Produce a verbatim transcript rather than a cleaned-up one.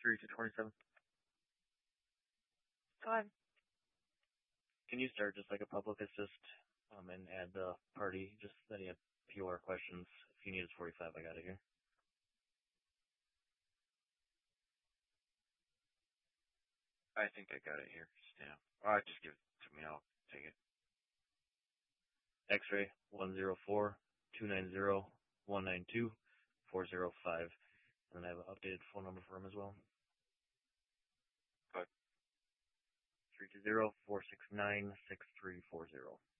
three to twenty-seven. Fine. Can you start just like a public assist um, and add the party? Just then you have P O R questions. If you need it's forty-five, I got it here. I think I got it here. Yeah. All right, just give it to me. I'll take it. X-ray one zero four two nine zero one nine two four zero five, and then I have an updated phone number for him as well. Good. three two zero four six nine six three four zero.